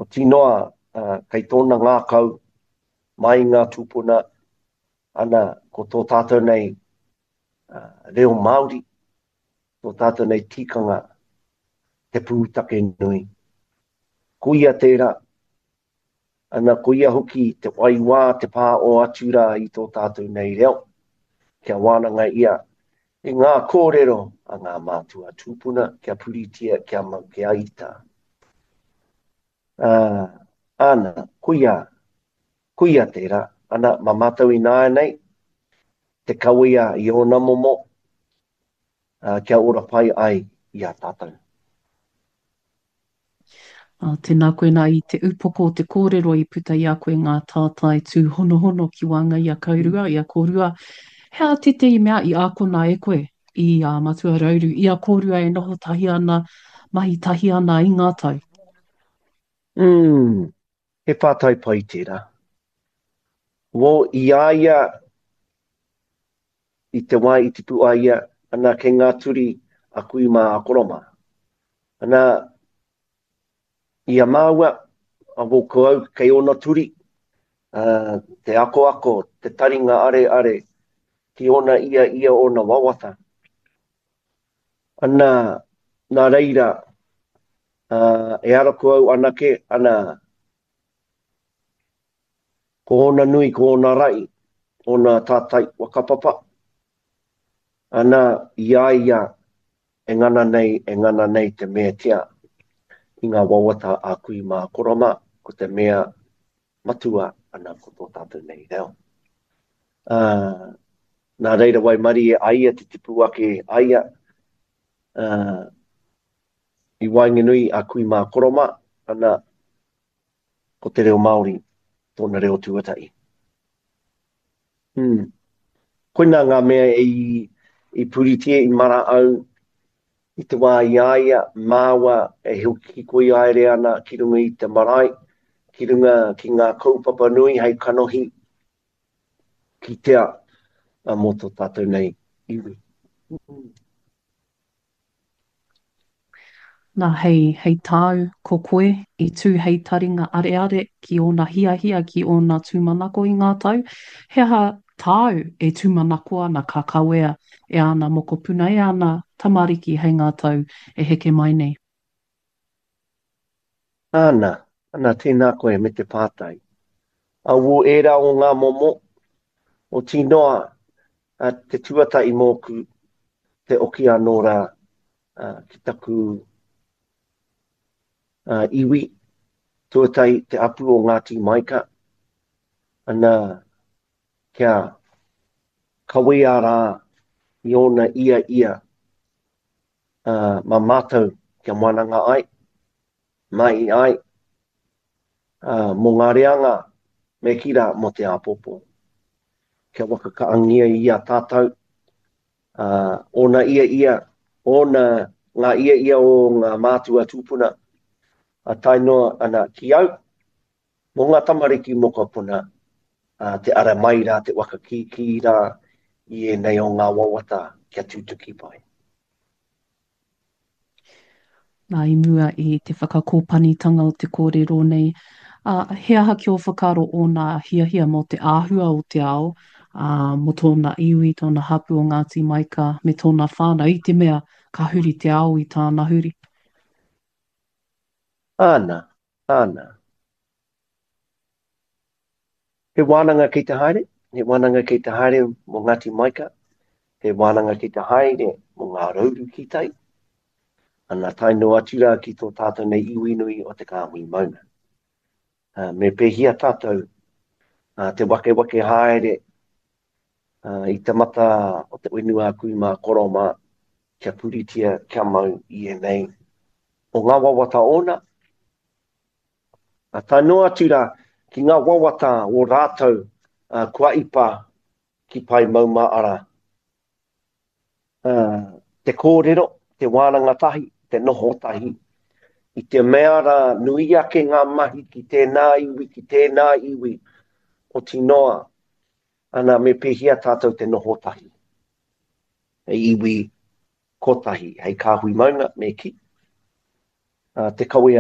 tinoa kei tōna ngā kau mai ngā tūpuna ana ko tō tātou nei reo Māori, tō tātou nei tikanga te pūtake nui. Kuia tērā, ana kuia hoki te waiwā te pā o atura i tō tātou nei reo, kia wānanga ia, e ngā kōrero a ngā mātua tūpuna, kia puritia, kia mau, kia ita. Ana, kuia tērā, ana mamatau i nāia nei, te kawea i o momo, kia ora pai ai i a tātou. Tēnā koe nā i te upoko o te kōrero i puta i a koe ngā tātai tū hono ki wanga i a kaurua, i a kōrua. Hea te te i mea i a kona e koe i a matua rauru, i a kōrua e noho tahi ana, mahi tahi ana i ngā tau? He whātai pai tērā. Wo i aia, i te wai i te pu aia, ana ke ngā turi a kui mā a koroma. Ana i a māua, a wo koau kei ona turi, te ako, te taringa are, ki ona ia ona wawata. Ana, nā reira, e ara koau anake, ana, ko ona nui, ko ona rai, ona tātai wakapapa. Ana, ia, e ngana nei te mea tia, i ngā wawata a kui mā koroma, ko te mea matua ana ko tō tātou nei reo. Nā reira wai mari e aia te tipu ake aia, i wainganui a kui mā koroma, ana ko te reo Māori, tōna reo tuatai. Koina ngā mea i puritia i mara au, i te wā i aia, māua e hoki koe aere ana ki runga i te marae, ki runga ki ngā kaupapa nui hei kanohi, ki tea a mō tō tātou nei iwi. Nā hei tāu ko koe i tū hei taringa are ki ona hia ki ona tūmanako i ngā tau. Hea tāu e tūmanako ana ka kawea e ana mokopuna e ana tamariki hei ngā tau e heke mai nei. Ana tēnā koe me te pātai. A wo era o ngā momo, o tinoa te tuata i mōku te oki anōra ki taku iwi, tuatai te apu o Ngāti Maika, ana kia kawea rā i ona ia ma mātou kia moananga ai, mai ai, mō ngā reanga me kira mo te apopo. Kia waka kaangia i a tātou, ona ona ngā ia o ngā mātua tūpuna, a tainoa ana ki au, mō ngā tamariki mokopuna, te ara mai rā, te waka ki rā, i e nei o ngā wawata kia tūtuki pai. Nā i mua i te whakakōpanitanga o te kōrero nei. He aha ki o whakaro o nā hia mo te āhua o te ao, mo tōna iwi, tōna hapu o Ngāti Maika, me tōna whānau, i te mea ka huri te ao i tāna huri. Ana. He wānanga ki te haere mo Ngāti Maika, he wānanga ki te haere mo ngā rauru ki tai, ana taino atura ki tō tātou nei iwi nui o te kāhui mauna. Me pehia tātou te wake haere i te mata o te wenua kui mā koroma kia puritia kia mau i e nei. O ngā wawata ona, taino atura ki ngā wawata o rātou kua ipa ki pai mauma ara. Te kōrero, te wānanga tahi, te noho tahi. I te mea rā nui ake ngā mahi ki tēnā iwi, o tinoa, ana me pehia tātou te noho tahi. E iwi kotahi, hei kāhui maunga me ki. Te kawea